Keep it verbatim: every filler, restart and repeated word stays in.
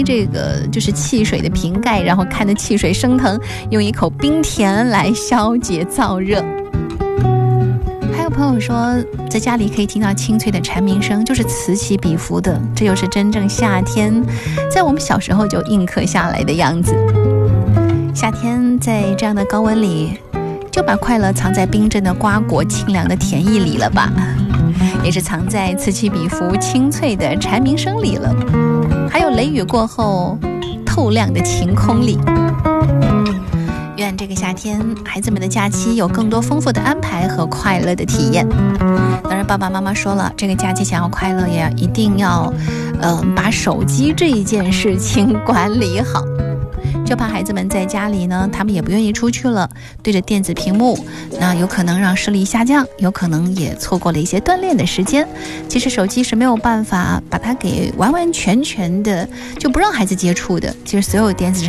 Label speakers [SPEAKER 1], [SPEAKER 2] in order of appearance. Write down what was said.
[SPEAKER 1] 这个就是汽水的瓶盖，然后看着汽水升腾，用一口冰甜来消解燥热。还有朋友说在家里可以听到清脆的蝉鸣声，就是此起彼伏的，这就是真正夏天在我们小时候就印刻下来的样子。夏天在这样的高温里，就把快乐藏在冰镇的瓜果清凉的甜意里了吧，也是藏在此起彼伏清脆的蝉鸣声里了，还有雷雨过后透亮的晴空里。愿这个夏天孩子们的假期有更多丰富的安排和快乐的体验。当然爸爸妈妈说了，这个假期想要快乐也一定要呃，把手机这一件事情管理好，就怕孩子们在家里呢，他们也不愿意出去了，对着电子屏幕，那有可能让视力下降，有可能也错过了一些锻炼的时间。其实手机是没有办法把它给完完全全的就不让孩子接触的，其实所有电子